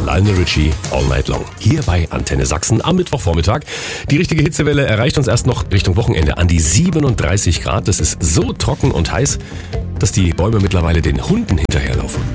Lionel Richie, All Night Long. Hier bei Antenne Sachsen am Mittwochvormittag. Die richtige Hitzewelle erreicht uns erst noch Richtung Wochenende an die 37 Grad. Das ist so trocken und heiß, dass die Bäume mittlerweile den Hunden hinterherlaufen.